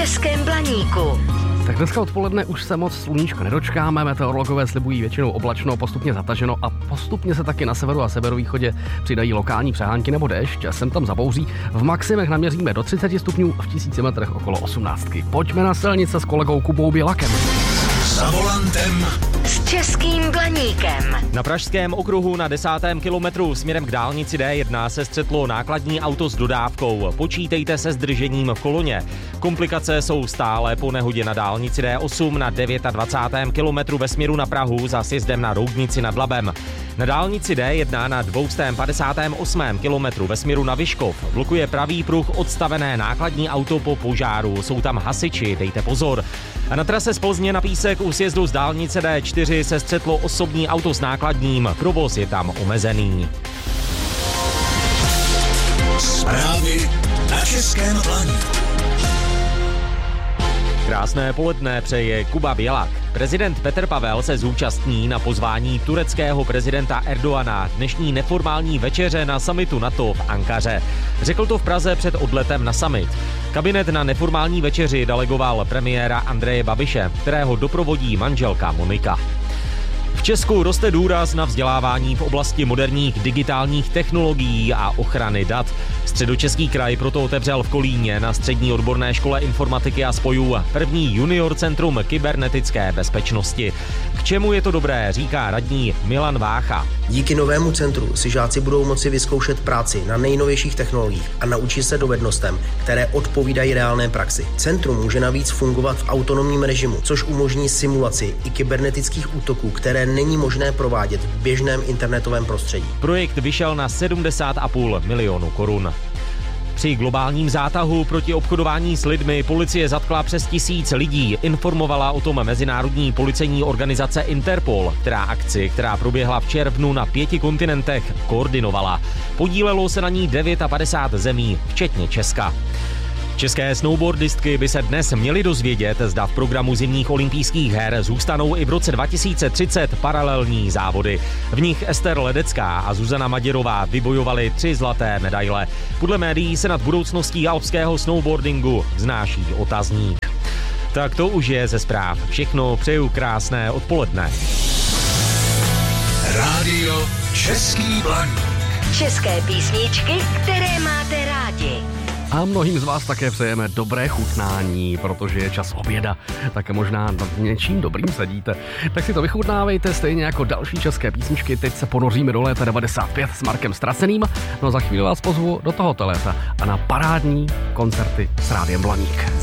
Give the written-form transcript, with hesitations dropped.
Českém Blaníku. Tak dneska odpoledne už se moc sluníčka nedočkáme, meteorologové slibují většinou oblačno, postupně zataženo a postupně se taky na severu a severovýchodě přidají lokální přehánky nebo déšť a sem tam zabouří. V maximech naměříme do 30 stupňů, v 1000 metrech okolo 18. Pojďme na silnice s kolegou Kubou Bělakem. Za volantem S Českým Blaníkem. Na Pražském okruhu na 10. kilometru směrem k dálnici D1 se střetlo nákladní auto s dodávkou. Počítejte se zdržením v koloně. Komplikace jsou stále po nehodě na dálnici D8 na 29. kilometru ve směru na Prahu za sjezdem na Roudnici nad Labem. Na dálnici D1 na 258. kilometru ve směru na Vyškov blokuje pravý pruh odstavené nákladní auto po požáru. Jsou tam hasiči, dejte pozor. A na trase z Plzně na Písek u sjezdu z dálnice D4 se střetlo osobní auto s nákladním. Provoz je tam omezený. zprávy na Českém Blaníku. Krásné poledne přeje Kuba Bělak. Prezident Petr Pavel se zúčastní na pozvání tureckého prezidenta Erdogana dnešní neformální večeře na summitu NATO v Ankaře. Řekl to v Praze před odletem na summit. Kabinet na neformální večeři delegoval premiéra Andreje Babiše, kterého doprovodí manželka Monika. V Česku roste důraz na vzdělávání v oblasti moderních digitálních technologií a ochrany dat. Středočeský kraj proto otevřel v Kolíně na střední odborné škole informatiky a spojů první junior centrum kybernetické bezpečnosti. K čemu je to dobré, říká radní Milan Vácha. Díky novému centru si žáci budou moci vyzkoušet práci na nejnovějších technologiích a naučit se dovednostem, které odpovídají reálné praxi. Centrum může navíc fungovat v autonomním režimu, což umožní simulaci i kybernetických útoků, které není možné provádět v běžném internetovém prostředí. Projekt vyšel na 70,5 milionu korun. Při globálním zátahu proti obchodování s lidmi policie zatkla přes 1000 lidí. Informovala o tom mezinárodní policejní organizace Interpol, která akci, která proběhla v červnu na 5 kontinentech, koordinovala. Podílelo se na ní 59 zemí, včetně Česka. České snowboardistky by se dnes měly dozvědět, zda v programu zimních olympijských her zůstanou i v roce 2030 paralelní závody. V nich Ester Ledecká a Zuzana Maděrová vybojovaly 3 zlaté medaile. Podle médií se nad budoucností alpského snowboardingu vznáší otazník. Tak to už je ze zpráv. Všechno, přeju krásné odpoledne. Rádio Český Blaník. České písničky, které máte rádi. A mnohým z vás také přejeme dobré chutnání, protože je čas oběda, tak možná nad něčím dobrým sedíte. Tak si to vychutnávejte, stejně jako další české písničky. Teď se ponoříme do léta 95 s Markem Straceným. No za chvíli vás pozvu do tohoto léta a na parádní koncerty s Rádiem Blaník.